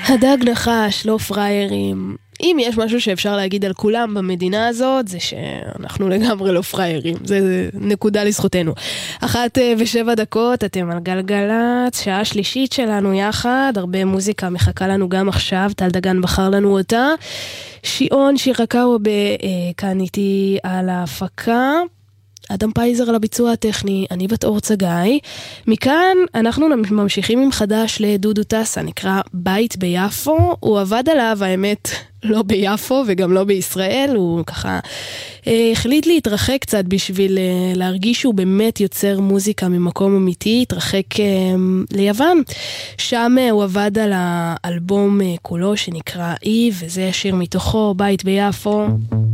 הדג נחש, לא פריירים. אם יש משהו שאפשר להגיד על כולם במדינה הזאת, זה שאנחנו לגמרי לא פריירים. זה נקודה לזכותנו. 1:07, אתם על גלגלת, שעה שלישית שלנו יחד, הרבה מוזיקה מחכה לנו גם עכשיו, טל דגן בחר לנו אותה. שיעון שירקאו כאן איתי על ההפקה. אדם פייזר על הביצוע הטכני, אני בת אור צגאי. מכאן אנחנו ממשיכים עם חדש לדודו טסה, נקרא בית ביפו. הוא עבד עליו, האמת, לא ביפו וגם לא בישראל. הוא ככה החליט להתרחק קצת בשביל להרגיש שהוא באמת יוצר מוזיקה ממקום אמיתי. התרחק ליוון. שם הוא עבד על האלבום כולו שנקרא אי, וזה השיר מתוכו, בית ביפו.